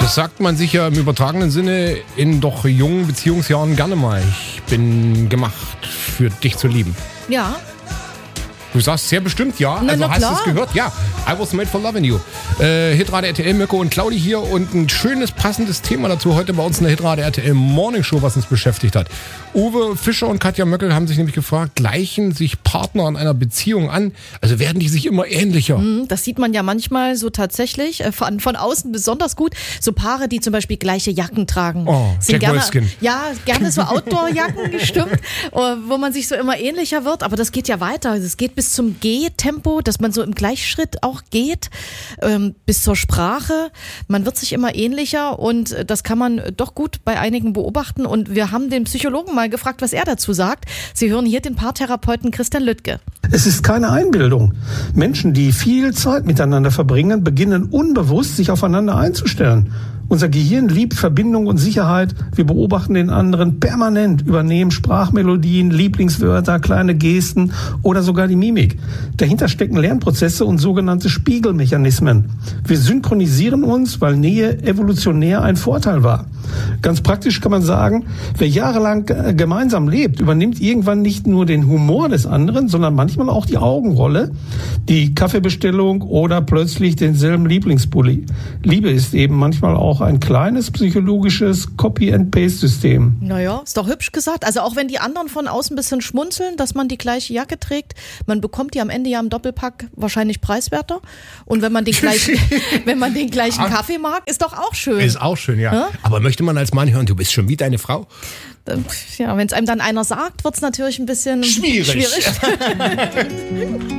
Das sagt man sich ja im übertragenen Sinne in doch jungen Beziehungsjahren gerne mal. Ich bin gemacht, für dich zu lieben. Ja. Du sagst sehr bestimmt ja. Na, also hast du klar. es gehört? Ja. I was made for loving you. Hitrate RTL, Mirko und Claudi hier und ein schönes, passendes Thema dazu heute bei uns in der Hitrate RTL Morning Show, was uns beschäftigt hat. Uwe Fischer und Katja Möckel haben sich nämlich gefragt, gleichen sich Partner in einer Beziehung an? Also werden die sich immer ähnlicher? Das sieht man ja manchmal so tatsächlich, von außen besonders gut. So Paare, die zum Beispiel gleiche Jacken tragen. Oh, sind Jack Wolfskin. gerne so Outdoor-Jacken, stimmt, wo man sich so immer ähnlicher wird. Aber das geht ja weiter. Es geht bis zum Gehtempo, dass man so im Gleichschritt auch geht, bis zur Sprache. Man wird sich immer ähnlicher und das kann man doch gut bei einigen beobachten. Und wir haben den Psychologen mal gefragt, was er dazu sagt. Sie hören hier den Paartherapeuten Christian Lüttke. Es ist keine Einbildung. Menschen, die viel Zeit miteinander verbringen, beginnen unbewusst, sich aufeinander einzustellen. Unser Gehirn liebt Verbindung und Sicherheit. Wir beobachten den anderen permanent, übernehmen Sprachmelodien, Lieblingswörter, kleine Gesten oder sogar die Mimik. Dahinter stecken Lernprozesse und sogenannte Spiegelmechanismen. Wir synchronisieren uns, weil Nähe evolutionär ein Vorteil war. Ganz praktisch kann man sagen, wer jahrelang gemeinsam lebt, übernimmt irgendwann nicht nur den Humor des anderen, sondern manchmal auch die Augenrolle, die Kaffeebestellung oder plötzlich denselben Lieblingspulli. Liebe ist eben manchmal auch ein kleines psychologisches Copy-and-Paste-System. Naja, ist doch hübsch gesagt. Also auch wenn die anderen von außen ein bisschen schmunzeln, dass man die gleiche Jacke trägt, man bekommt die am Ende ja im Doppelpack wahrscheinlich preiswerter. Und wenn man den gleichen Kaffee mag, ist doch auch schön. Ist auch schön, ja. Aber möchte man als Mann hören, du bist schon wie deine Frau? Ja, wenn es einem dann einer sagt, wird es natürlich ein bisschen schwierig.